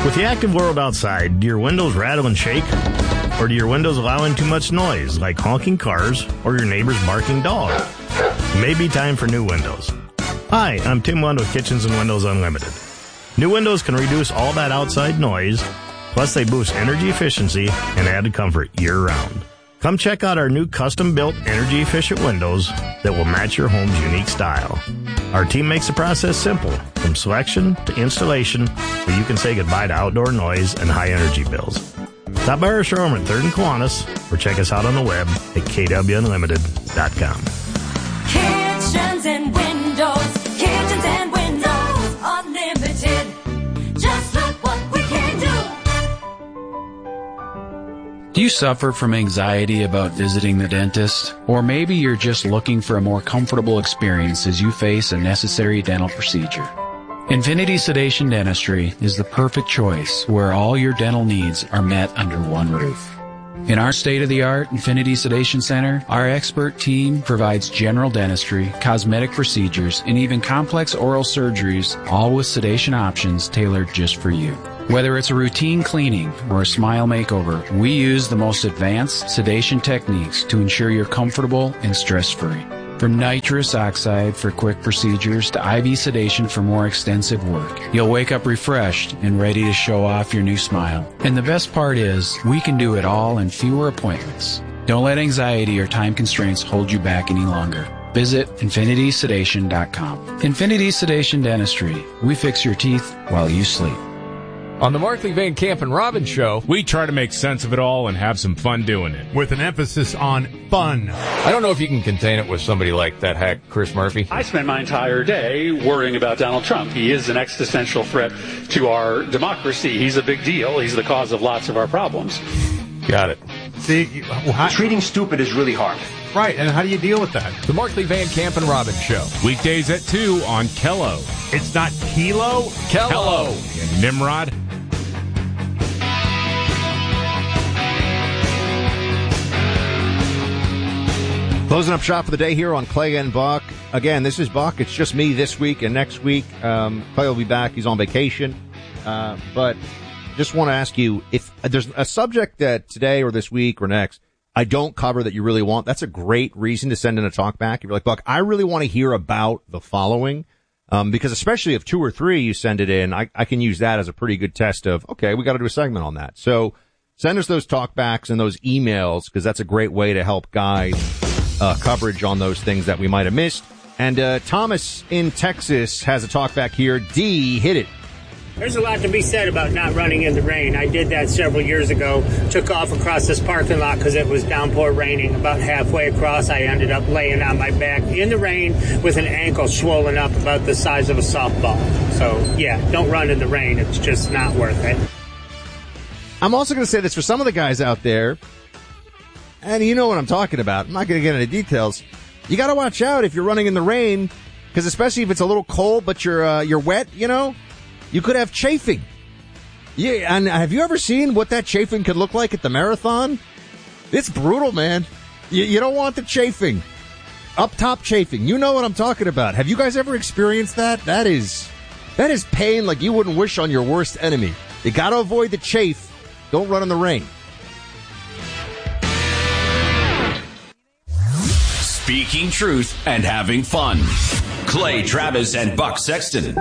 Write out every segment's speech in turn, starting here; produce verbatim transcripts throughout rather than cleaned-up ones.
With the active world outside, do your windows rattle and shake? Or do your windows allow in too much noise, like honking cars or your neighbor's barking dog? It may be time for new windows. Hi, I'm Tim Lund with Kitchens and Windows Unlimited. New windows can reduce all that outside noise, plus they boost energy efficiency and added comfort year-round. Come check out our new custom-built energy-efficient windows that will match your home's unique style. Our team makes the process simple, from selection to installation, so you can say goodbye to outdoor noise and high-energy bills. Stop by our showroom at third and Kiwanis, or check us out on the web at k w unlimited dot com. Kitchens and Windows, Kitchens and Windows Unlimited. Just look what we can do. Do you suffer from anxiety about visiting the dentist? Or maybe you're just looking for a more comfortable experience as you face a necessary dental procedure? Infinity Sedation Dentistry is the perfect choice where all your dental needs are met under one roof. In our state-of-the-art Infinity Sedation Center, our expert team provides general dentistry, cosmetic procedures, and even complex oral surgeries, all with sedation options tailored just for you. Whether it's a routine cleaning or a smile makeover, we use the most advanced sedation techniques to ensure you're comfortable and stress-free. From nitrous oxide for quick procedures to I V sedation for more extensive work, you'll wake up refreshed and ready to show off your new smile. And the best part is, we can do it all in fewer appointments. Don't let anxiety or time constraints hold you back any longer. Visit infinity sedation dot com. Infinity Sedation Dentistry. We fix your teeth while you sleep. On the Markley, Van Camp and Robbins Show, we try to make sense of it all and have some fun doing it. With an emphasis on fun. I don't know if you can contain it with somebody like that hack Chris Murphy. I spent my entire day worrying about Donald Trump. He is an existential threat to our democracy. He's a big deal. He's the cause of lots of our problems. Got it. See, you, well, how, treating stupid is really hard. Right, and how do you deal with that? The Markley, Van Camp and Robbins Show. Weekdays at two on Kello. It's not Kilo? Kello. Kello. And Nimrod. Closing up shop for the day here on Clay and Buck. Again, this is Buck. It's just me this week and next week. Um, Clay will be back. He's on vacation. Uh, but just want to ask you if there's a subject that today or this week or next I don't cover that you really want. That's a great reason to send in a talk back. If you're like, Buck, I really want to hear about the following. Um, because especially if two or three you send it in, I, I can use that as a pretty good test of, okay, we got to do a segment on that. So send us those talkbacks and those emails because that's a great way to help guide Uh, coverage on those things that we might have missed. And uh, Thomas in Texas has a talk back here. D, hit it. There's a lot to be said about not running in the rain. I did that several years ago. Took off across this parking lot because it was downpour raining. About halfway across, I ended up laying on my back in the rain with an ankle swollen up about the size of a softball. So, yeah, don't run in the rain. It's just not worth it. I'm also going to say this for some of the guys out there. And you know what I'm talking about. I'm not going to get into details. You got to watch out if you're running in the rain, because especially if it's a little cold but you're uh, you're wet, you know, you could have chafing. Yeah, and have you ever seen what that chafing could look like at the marathon? It's brutal, man. You, you don't want the chafing. Up top chafing. You know what I'm talking about. Have you guys ever experienced that? That is that is pain like you wouldn't wish on your worst enemy. You got to avoid the chafe. Don't run in the rain. Speaking truth and having fun. Clay Travis and Buck Sexton.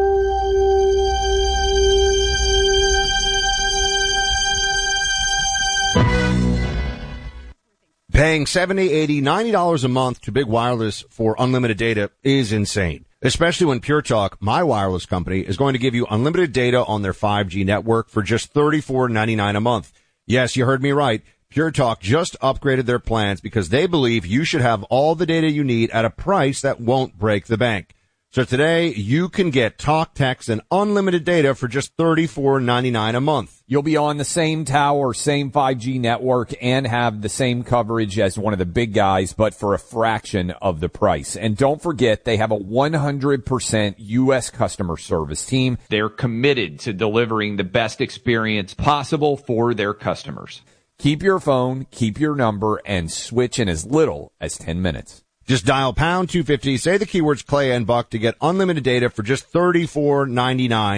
Paying seventy dollars, eighty dollars, ninety dollars a month to Big Wireless for unlimited data is insane. Especially when Pure Talk, my wireless company, is going to give you unlimited data on their five G network for just thirty-four ninety-nine a month. Yes, you heard me right. Pure Talk just upgraded their plans because they believe you should have all the data you need at a price that won't break the bank. So today, you can get talk, text, and unlimited data for just thirty-four ninety-nine a month. You'll be on the same tower, same five G network, and have the same coverage as one of the big guys, but for a fraction of the price. And don't forget, they have a one hundred percent U S customer service team. They're committed to delivering the best experience possible for their customers. Keep your phone, keep your number, and switch in as little as ten minutes. Just dial pound two fifty, say the keywords Clay and Buck to get unlimited data for just thirty-four ninety-nine.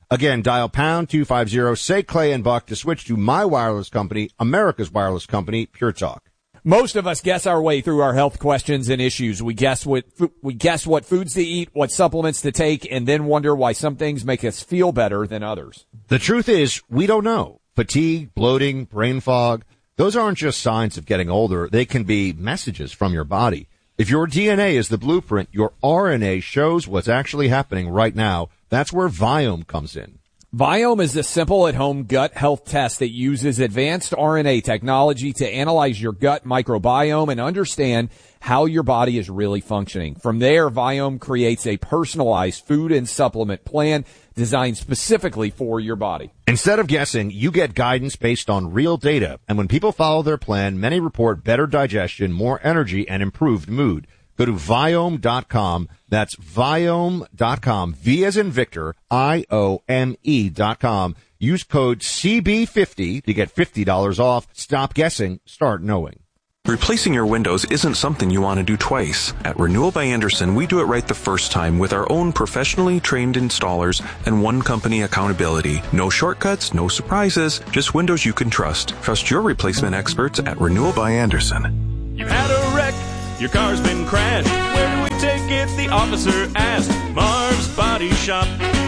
Again, dial pound two fifty, say Clay and Buck to switch to my wireless company, America's wireless company, Pure Talk. Most of us guess our way through our health questions and issues. We guess what we guess what foods to eat, what supplements to take, and then wonder why some things make us feel better than others. The truth is, we don't know. Fatigue, bloating, brain fog, those aren't just signs of getting older. They can be messages from your body. If your D N A is the blueprint, your R N A shows what's actually happening right now. That's where Viome comes in. Viome is a simple at-home gut health test that uses advanced R N A technology to analyze your gut microbiome and understand how your body is really functioning. From there, Viome creates a personalized food and supplement plan designed specifically for your body. Instead of guessing, you get guidance based on real data. And when people follow their plan, many report better digestion, more energy, and improved mood. Go to Viome dot com. That's Viome dot com. V as in Victor, I O M E dot com. Use code C B fifty to get fifty dollars off. Stop guessing. Start knowing. Replacing your windows isn't something you want to do twice. At Renewal by Andersen, we do it right the first time with our own professionally trained installers and one company accountability. No shortcuts, no surprises, just windows you can trust. Trust your replacement experts at Renewal by Andersen. You've had a wreck. Your car's been crashed. Where do we take it? The officer asked. Marv's Body Shop.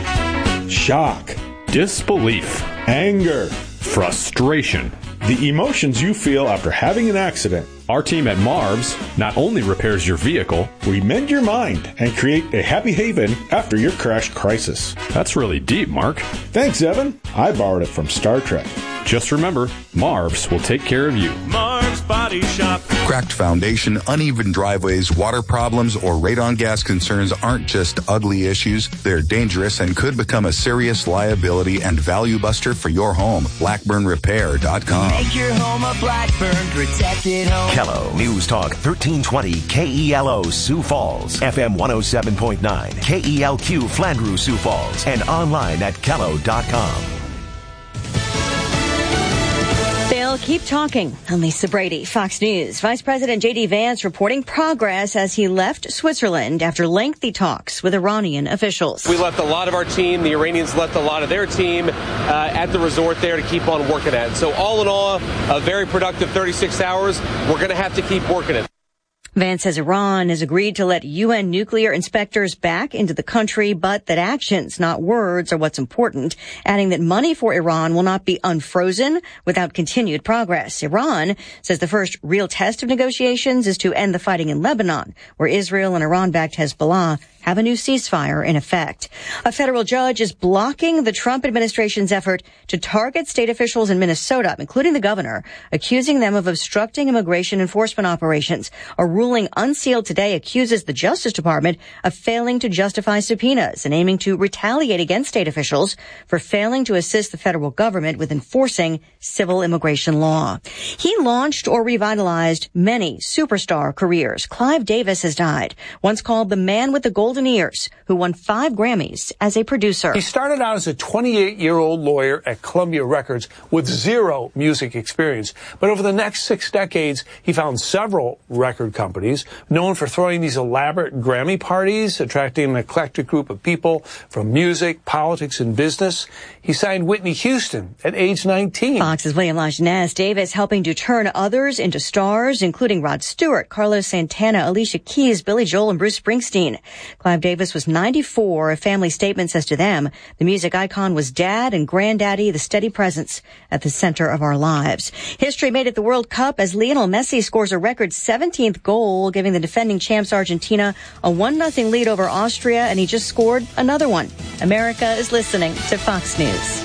Shock, disbelief, anger, frustration. The emotions you feel after having an accident. Our team at Marv's not only repairs your vehicle, we mend your mind and create a happy haven after your crash crisis. That's really deep, Mark. Thanks, Evan. I borrowed it from Star Trek. Just remember, Marv's will take care of you. Marv's Body Shop. Cracked foundation, uneven driveways, water problems, or radon gas concerns aren't just ugly issues. They're dangerous and could become a serious liability and value buster for your home. Blackburn Repair dot com. Make your home a Blackburn protected home. Kello News Talk thirteen twenty K E L O Sioux Falls, F M one oh seven point nine, K E L Q Flandreau Sioux Falls, and online at Kello dot com. They'll keep talking. I'm Lisa Brady, Fox News. Vice President J D Vance reporting progress as he left Switzerland after lengthy talks with Iranian officials. We left a lot of our team. The Iranians left a lot of their team uh, at the resort there to keep on working at it. So all in all, a very productive thirty-six hours. We're going to have to keep working it. Vance says Iran has agreed to let U N nuclear inspectors back into the country, but that actions, not words, are what's important, adding that money for Iran will not be unfrozen without continued progress. Iran says the first real test of negotiations is to end the fighting in Lebanon, where Israel and Iran-backed Hezbollah have a new ceasefire in effect. A federal judge is blocking the Trump administration's effort to target state officials in Minnesota, including the governor, accusing them of obstructing immigration enforcement operations. A ruling unsealed today accuses the Justice Department of failing to justify subpoenas and aiming to retaliate against state officials for failing to assist the federal government with enforcing civil immigration law. He launched or revitalized many superstar careers. Clive Davis has died, once called the man with the golden ears, who won five Grammys as a producer. He started out as a twenty-eight-year-old lawyer at Columbia Records with zero music experience. But over the next six decades, he found several record companies known for throwing these elaborate Grammy parties, attracting an eclectic group of people from music, politics, and business. He signed Whitney Houston at age nineteen. Fox's William Lajeunesse. Davis helping to turn others into stars, including Rod Stewart, Carlos Santana, Alicia Keys, Billy Joel, and Bruce Springsteen. Clive Davis was ninety-four. A family statement says to them, the music icon was dad and granddaddy, the steady presence at the center of our lives. History made it the World Cup as Lionel Messi scores a record seventeenth goal, giving the defending champs Argentina a one nothing lead over Austria, and he just scored another one. America is listening to Fox News.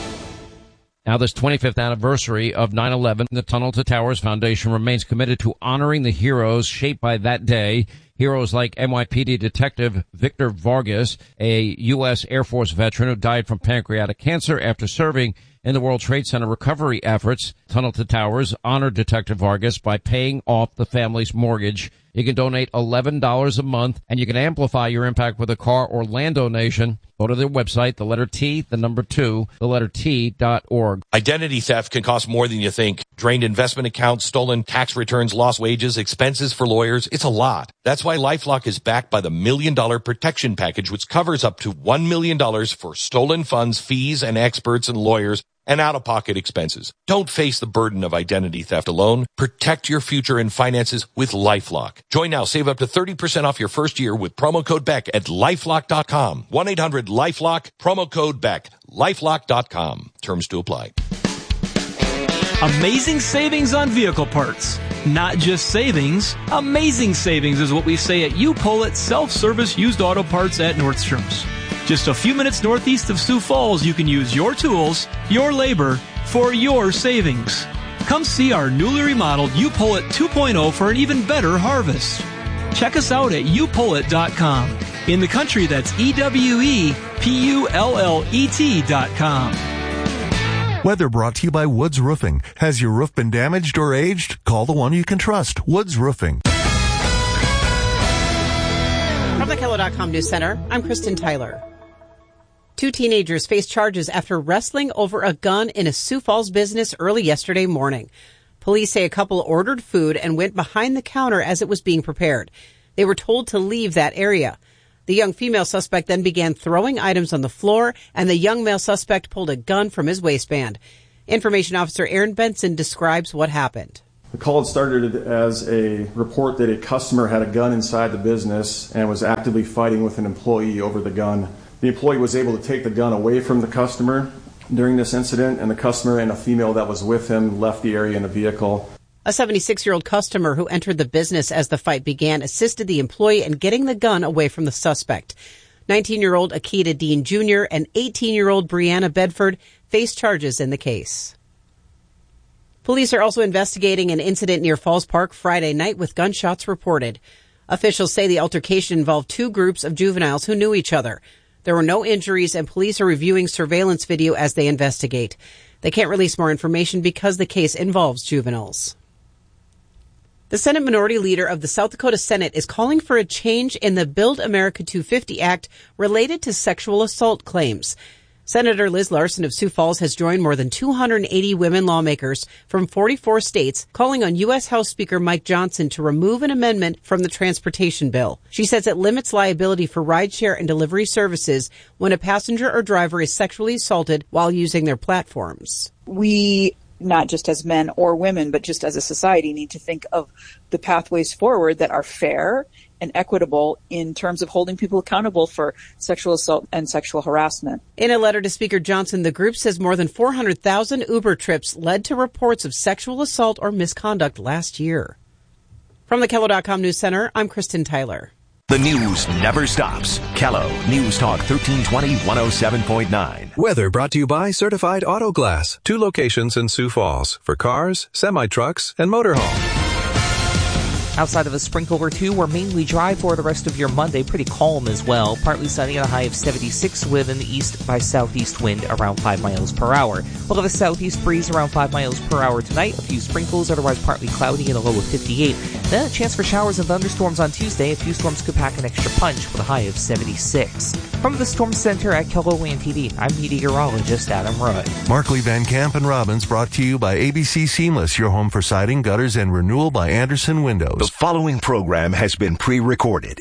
Now, this twenty-fifth anniversary of nine eleven, the Tunnel to Towers Foundation remains committed to honoring the heroes shaped by that day. Heroes like N Y P D Detective Victor Vargas, a U S Air Force veteran who died from pancreatic cancer after serving in the World Trade Center recovery efforts. Tunnel to Towers honored Detective Vargas by paying off the family's mortgage. You can donate eleven dollars a month, and you can amplify your impact with a car or land donation. Go to their website, the letter T, the number two, the letter T dot org. Identity theft can cost more than you think. Drained investment accounts, stolen tax returns, lost wages, expenses for lawyers. It's a lot. That's why LifeLock is backed by the Million Dollar Protection Package, which covers up to one million dollars for stolen funds, fees, and experts and lawyers, and out-of-pocket expenses. Don't face the burden of identity theft alone. Protect your future and finances with LifeLock. Join now. Save up to thirty percent off your first year with promo code Beck at lifelock dot com. one eight hundred lifelock, promo code Beck. lifelock dot com. Terms to apply. Amazing savings on vehicle parts. Not just savings, amazing savings is what we say at U-Pull at self-service used auto parts at Nordstrom's. Just a few minutes northeast of Sioux Falls, you can use your tools, your labor, for your savings. Come see our newly remodeled U-Pull It two point oh for an even better harvest. Check us out at U Pull It dot com. In the country, that's E W E P U L L E T dot com. Weather brought to you by Woods Roofing. Has your roof been damaged or aged? Call the one you can trust, Woods Roofing. From the Kello dot com News Center, I'm Kristen Tyler. Two teenagers faced charges after wrestling over a gun in a Sioux Falls business early yesterday morning. Police say a couple ordered food and went behind the counter as it was being prepared. They were told to leave that area. The young female suspect then began throwing items on the floor, and the young male suspect pulled a gun from his waistband. Information Officer Aaron Benson describes what happened. The call had started as a report that a customer had a gun inside the business and was actively fighting with an employee over the gun. The employee was able to take the gun away from the customer during this incident, and the customer and a female that was with him left the area in a vehicle. A seventy-six-year-old customer who entered the business as the fight began assisted the employee in getting the gun away from the suspect. nineteen-year-old Akita Dean Junior and eighteen-year-old Brianna Bedford face charges in the case. Police are also investigating an incident near Falls Park Friday night with gunshots reported. Officials say the altercation involved two groups of juveniles who knew each other. There were no injuries, and police are reviewing surveillance video as they investigate. They can't release more information because the case involves juveniles. The Senate Minority Leader of the South Dakota Senate is calling for a change in the Build America two fifty Act related to sexual assault claims. Senator Liz Larson of Sioux Falls has joined more than two hundred eighty women lawmakers from forty-four states calling on U S House Speaker Mike Johnson to remove an amendment from the transportation bill. She says it limits liability for rideshare and delivery services when a passenger or driver is sexually assaulted while using their platforms. We, not just as men or women, but just as a society, need to think of the pathways forward that are fair and equitable in terms of holding people accountable for sexual assault and sexual harassment. In a letter to Speaker Johnson, the group says more than four hundred thousand Uber trips led to reports of sexual assault or misconduct last year. From the Kello dot com News Center, I'm Kristen Tyler. The news never stops. Kello News Talk thirteen twenty, one oh seven point nine. Weather brought to you by Certified Auto Glass. Two locations in Sioux Falls for cars, semi-trucks, and motorhomes. Outside of a sprinkle or two, we're mainly dry for the rest of your Monday. Pretty calm as well. Partly sunny at a high of seventy-six with an east by southeast wind around five miles per hour. We'll have a southeast breeze around five miles per hour tonight. A few sprinkles, otherwise partly cloudy and a low of fifty-eight. Then a chance for showers and thunderstorms on Tuesday. A few storms could pack an extra punch with a high of seventy-six. From the Storm Center at KELOLAND T V, I'm meteorologist Adam Rudd. Markley, Van Camp, and Robbins brought to you by A B C Seamless, your home for siding, gutters, and renewal by Anderson Windows. The following program has been pre-recorded.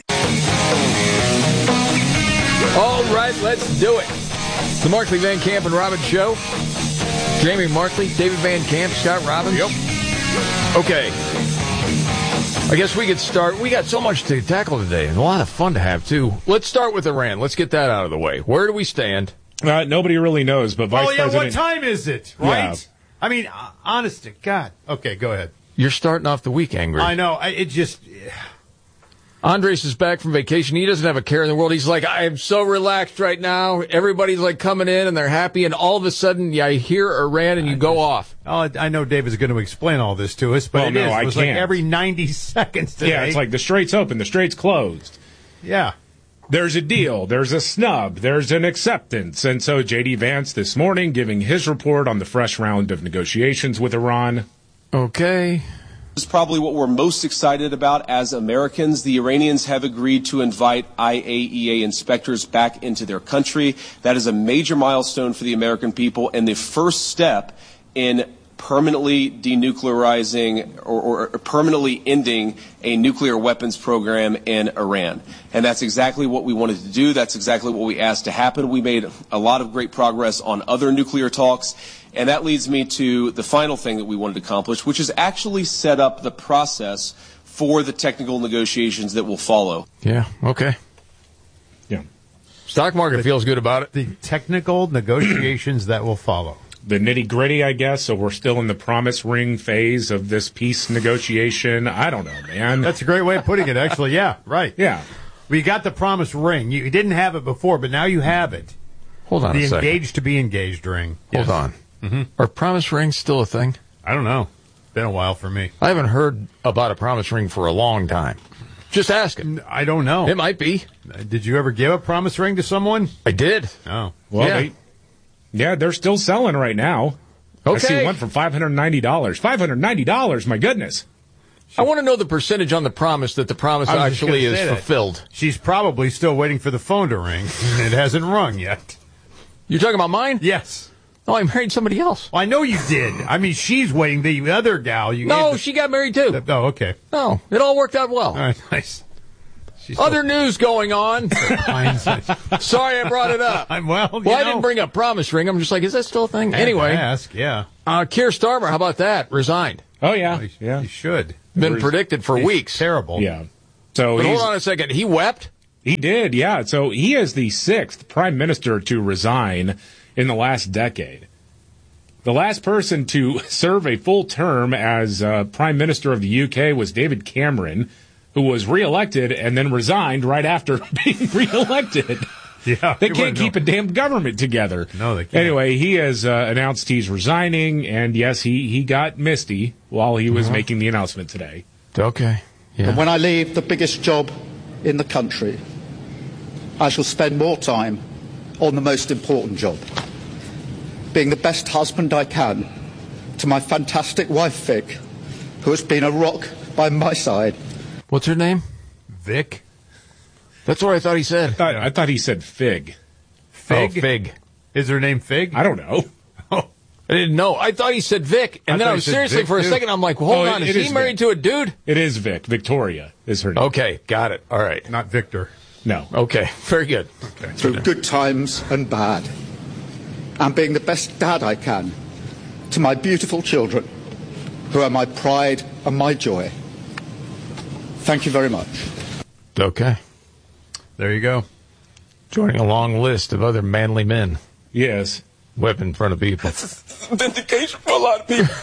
All right, let's do it. The Markley, Van Camp, and Robbins Show. Jamie Markley, David Van Camp, Scott Robbins. Yep. Okay. I guess we could start. We got so much to tackle today, and a lot of fun to have, too. Let's start with Iran. Let's get that out of the way. Where do we stand? Uh, nobody really knows, but Vice oh, yeah, President... what time is it, right? Yeah. I mean, uh, honest to God. Okay, go ahead. You're starting off the week angry. I know. I, it just... Andres is back from vacation. He doesn't have a care in the world. He's like, I am so relaxed right now. Everybody's like coming in and they're happy. And all of a sudden, yeah, I hear Iran and you I go just, off. Oh, I know David's going to explain all this to us, but well, it no, is. It I was can't. like every ninety seconds today. Yeah, it's like the strait's open, the strait's closed. Yeah. There's a deal. There's a snub. There's an acceptance. And so J D. Vance this morning giving his report on the fresh round of negotiations with Iran. Okay. This is probably what we're most excited about as Americans. The Iranians have agreed to invite I A E A inspectors back into their country. That is a major milestone for the American people and the first step in permanently denuclearizing or, or permanently ending a nuclear weapons program in Iran. And that's exactly what we wanted to do. That's exactly what we asked to happen. We made a lot of great progress on other nuclear talks. And that leads me to the final thing that we wanted to accomplish, which is actually set up the process for the technical negotiations that will follow. Yeah, okay. Yeah. Stock market the, feels good about it. The technical negotiations that will follow. The nitty-gritty, I guess, so we're still in the promise ring phase of this peace negotiation. I don't know, man. That's a great way of putting it, actually. Yeah, right. Yeah. We got the promise ring. You didn't have it before, but now you have it. Hold on the a second. The engaged to be engaged ring. Hold yes. on. Mm-hmm. Are promise rings still a thing? I don't know. Been a while for me. I haven't heard about a promise ring for a long time. Just asking. I don't know. It might be. Did you ever give a promise ring to someone? I did. Oh. Well, yeah. They, yeah, they're still selling right now. Okay. I see one for five hundred ninety dollars. five hundred ninety dollars, my goodness. I want to know the percentage on the promise that the promise actually is fulfilled. She's probably still waiting for the phone to ring. It hasn't rung yet. You're talking about mine? Yes. Oh, I married somebody else. Well, I know you did. I mean, she's waiting. The other gal. You no, the, she got married too. The, oh, okay. No, it all worked out well. All right, nice. She's Other so news going on. Sorry I brought it up. I'm well. You well, know. I didn't bring up promise ring. I'm just like, is that still a thing? I anyway, ask, yeah. Uh, Keir Starmer, how about that? Resigned. Oh yeah, well, yeah. He should. Been Res- predicted for weeks. Terrible. Yeah. So but hold on a second. He wept. He did. Yeah. So he is the sixth prime minister to resign in the last decade. The last person to serve a full term as uh, Prime Minister of the U K was David Cameron, who was reelected and then resigned right after being reelected. Yeah, they can't keep know. a damn government together. No, they can't. Anyway, he has uh, announced he's resigning, and yes, he, he got misty while he was uh-huh. making the announcement today. Okay. Yeah. And when I leave the biggest job in the country, I shall spend more time on the most important job. Being the best husband I can to my fantastic wife, Vic, who has been a rock by my side. What's her name? Vic? That's what I thought he said. I thought, I thought he said Fig. Fig? Oh, Fig. Is her name Fig? I don't know. Oh. I didn't know. I thought he said Vic. And I then I was seriously, Vic, for a dude. second, I'm like, well, hold oh, on. It, is it he is married Vic. to a dude? It is Vic. Victoria is her name. Okay, got it. All right. Not Victor. No. Okay, very good. Okay. Through good times and bad. And being the best dad I can to my beautiful children, who are my pride and my joy. Thank you very much. Okay. There you go. Joining a long list of other manly men. Yes. Whip in front of people. That's a vindication for a lot of people.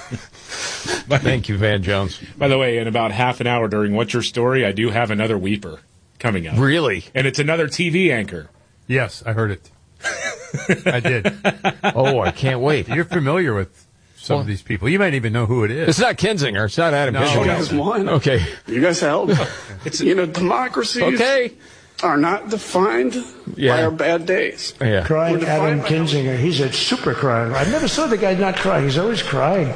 Thank you, Van Jones. By the way, in about half an hour during What's Your Story, I do have another weeper coming up. Really? And it's another T V anchor. Yes, I heard it. I did. Oh, I can't wait. You're familiar with some well, of these people. You might even know who it is. It's not Kinzinger. It's not Adam no, Kinzinger. You guys won. Okay. You guys helped. It's, you know, democracies okay. are not defined yeah. by our bad days. Yeah. Crying Adam Kinzinger. He's a super crier. I never saw the guy not cry. He's always crying.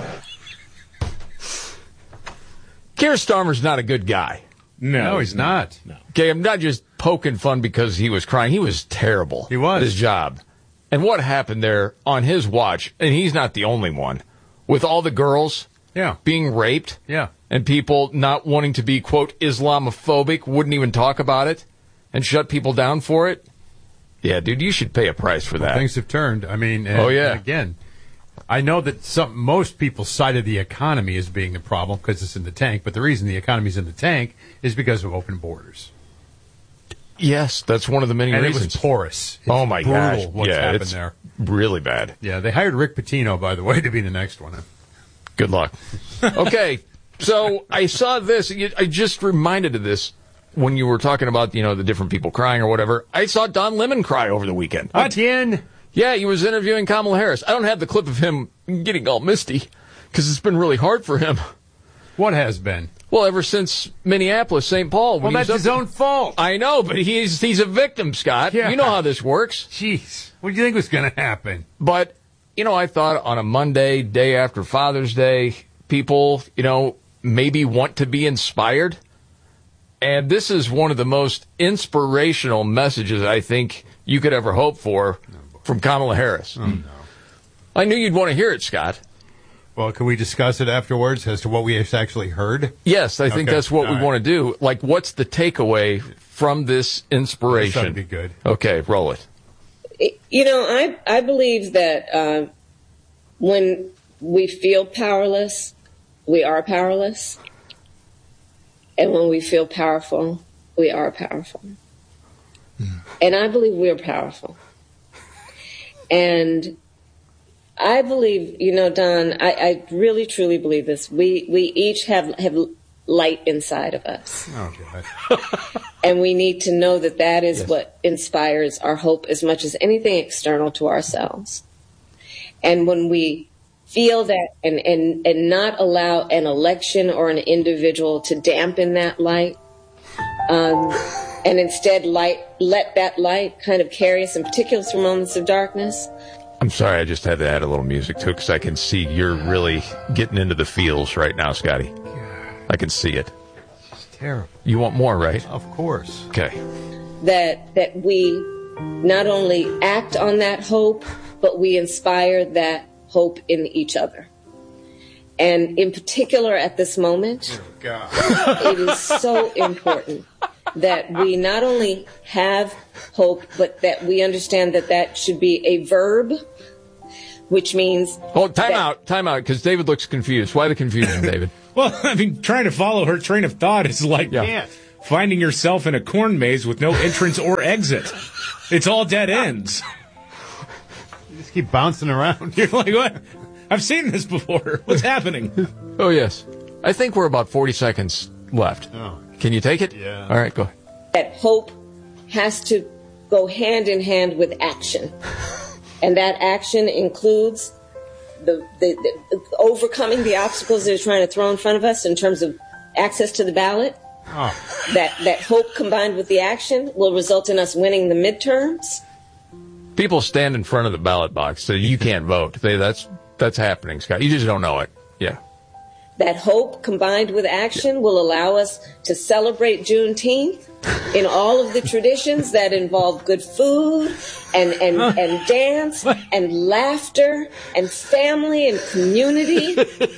Keir Starmer's not a good guy. No, no he's not. not. No. Okay, I'm not just poking fun because he was crying. He was terrible. He was. At his job. And what happened there on his watch, and he's not the only one, with all the girls yeah. being raped yeah. and people not wanting to be, quote, Islamophobic, wouldn't even talk about it and shut people down for it. Yeah, dude, you should pay a price for well, that. Things have turned. I mean, and, oh, yeah. and again, I know that some most people cited the economy as being the problem because it's in the tank, but the reason the economy's in the tank is because of open borders. Yes, that's one of the many and reasons. And it was porous. It's oh, my brutal gosh. what's yeah, happened it's there. Really bad. Yeah, they hired Rick Pitino, by the way, to be the next one. Good luck. Okay, so I saw this. I just reminded of this when you were talking about, you know, the different people crying or whatever. I saw Don Lemon cry over the weekend. Again? Yeah, he was interviewing Kamala Harris. I don't have the clip of him getting all misty because it's been really hard for him. What has been? Well, ever since Minneapolis, Saint Paul. Well, that's his to, own fault. I know, but he's he's a victim, Scott. Yeah. You know how this works. Jeez. What do you think was going to happen? But, you know, I thought on a Monday, day after Father's Day, people, you know, maybe want to be inspired. And this is one of the most inspirational messages I think you could ever hope for from Kamala Harris. Oh, no. I knew you'd want to hear it, Scott. Well, can we discuss it afterwards as to what we actually heard? Yes, I think Okay. that's what All we right. want to do. Like, what's the takeaway from this inspiration? That'd be good. Okay, roll it. You know, I, I believe that uh, when we feel powerless, we are powerless. And when we feel powerful, we are powerful. Mm. And I believe we're powerful. And I believe, you know, Don, I, I really, truly believe this. We we each have, have light inside of us. Oh, God. And we need to know that that is Yes. what inspires our hope as much as anything external to ourselves. And when we feel that and, and, and not allow an election or an individual to dampen that light, um, and instead light let that light kind of carry us, in particular through moments of darkness. I'm sorry, I just had to add a little music to it because I can see you're really getting into the feels right now, Scotty. I can see it. It's terrible. You want more, right? Of course. Okay. That that we not only act on that hope, but we inspire that hope in each other. And in particular at this moment, it is so important that we not only have hope, but that we understand that that should be a verb, which means... Hold, time out, time out, because David looks confused. Why the confusion, David? Well, I mean, trying to follow her train of thought is like Yeah. finding yourself in a corn maze with no entrance or exit. It's all dead ends. You just keep bouncing around. You're like, what? I've seen this before. What's happening? Oh, yes. I think we're about forty seconds left. Oh. Can you take it? Yeah. All right, go ahead. that hope has to go hand in hand with action. And that action includes the, the, the overcoming the obstacles that are trying to throw in front of us in terms of access to the ballot. Oh. That, that hope combined with the action will result in us winning the midterms. People stand in front of the ballot box, so you can't vote. They, that's that's happening, Scott. You just don't know it. Yeah. That hope combined with action will allow us to celebrate Juneteenth in all of the traditions that involve good food and, and, and dance and laughter and family and community.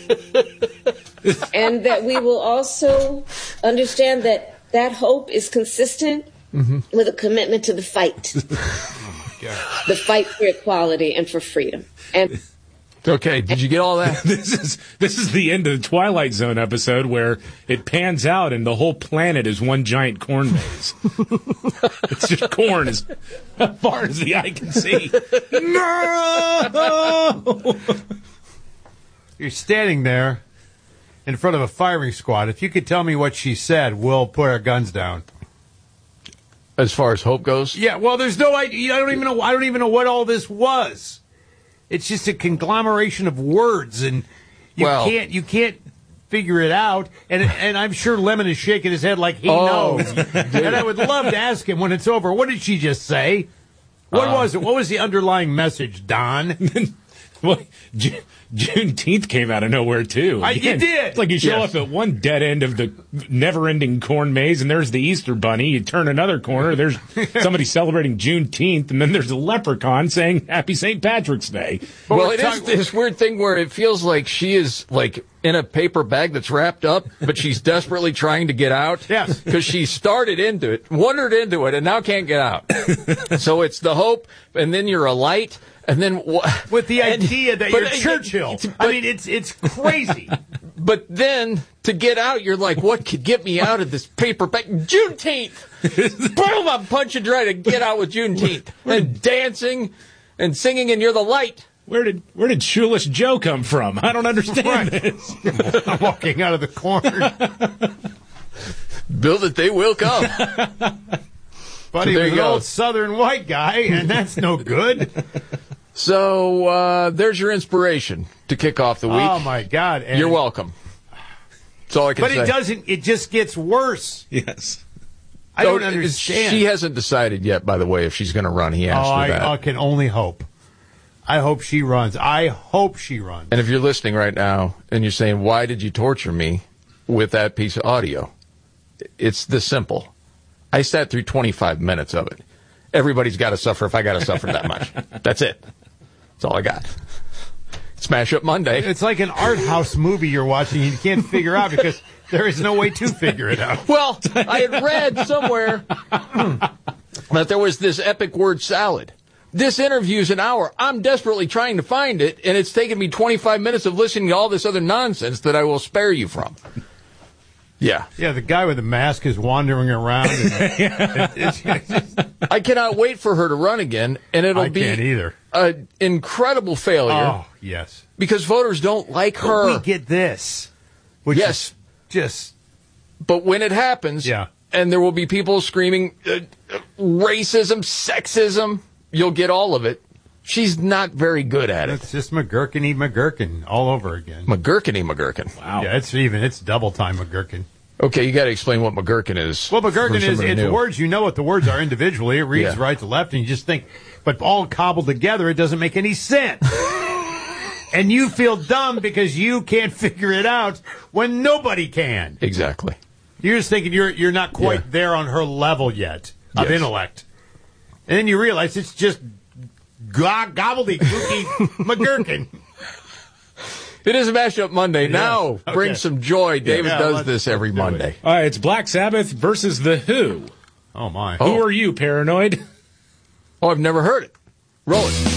And that we will also understand that that hope is consistent mm-hmm. with a commitment to the fight. Oh my God. The fight for equality and for freedom. And Okay, did you get all that? This is this is the end of the Twilight Zone episode where it pans out and the whole planet is one giant corn maze. It's just corn as far as the eye can see. No! You're standing there in front of a firing squad. If you could tell me what she said, we'll put our guns down. As far as hope goes? Yeah, well, there's no idea. I don't even know. I don't even know what all this was. It's just a conglomeration of words, and you well, can't you can't figure it out. And and I'm sure Lemon is shaking his head like he oh, knows. And I would love to ask him when it's over. What did she just say? What uh, was it? What was the underlying message, Don? Well, J- Juneteenth came out of nowhere, too. I, you did. It's like you show yes. up at one dead end of the never-ending corn maze, and there's the Easter Bunny. You turn another corner, there's somebody celebrating Juneteenth, and then there's a leprechaun saying Happy Saint Patrick's Day. But well, it is this weird thing where it feels like she is, like, in a paper bag that's wrapped up, but she's desperately trying to get out. Yes. Because she started into it, wandered into it, and now can't get out. So it's the hope, and then you're a light. And then wh- with the idea and, that you're but, Churchill, but, I mean, it's it's crazy. But then to get out, you're like, what could get me out of this paper bag? Juneteenth, boom! I'm punching trying to get out with Juneteenth and dancing and singing, and you're the light. Where did where did Shoeless Joe come from? I don't understand right. this. I'm walking out of the corner. Build it, they will come. But so he was an go. old Southern white guy, and that's no good. So uh, there's your inspiration to kick off the week. Oh my God! And you're welcome. That's all I can but say. But it doesn't. It just gets worse. Yes. I so don't understand. She hasn't decided yet, by the way, if she's going to run. He asked oh, her I, that. I can only hope. I hope she runs. I hope she runs. And if you're listening right now and you're saying, "Why did you torture me with that piece of audio?" It's this simple. I sat through twenty-five minutes of it. Everybody's got to suffer if I got to suffer that much. That's it. That's all I got. It's Smash Up Monday. It's like an art house movie you're watching and you can't figure out because there is no way to figure it out. Well, I had read somewhere that there was this epic word salad. This interview's an hour. I'm desperately trying to find it, and it's taken me twenty-five minutes of listening to all this other nonsense that I will spare you from. Yeah. Yeah, the guy with the mask is wandering around. And it, it's, it's, I cannot wait for her to run again, and it'll I be can't either. an incredible failure. Oh, yes. Because voters don't like her. But we get this. Which yes. Is just. But when it happens, yeah. and there will be people screaming uh, racism, sexism, you'll get all of it. She's not very good at it. It's just McGurkiny McGurkin all over again. McGurkiny McGurkin. Wow. Yeah, it's even, it's double time McGurkin. Okay, you got to explain what McGurkin is. Well, McGurkin is, it's new. words, you know what the words are individually. It reads Yeah. right to left, and you just think, but all cobbled together, it doesn't make any sense. And you feel dumb because you can't figure it out when nobody can. Exactly. You're just thinking you're you're not quite Yeah. there on her level yet of Yes. intellect. And then you realize it's just go- gobbledygooky McGurkin. It is a Mashup Monday. It now is. Okay. bring some joy. David Yeah, does let's- this every let's do it. Monday. All right, it's Black Sabbath versus The Who. Oh, my. Who are you, Paranoid? Oh, I've never heard it. Roll it.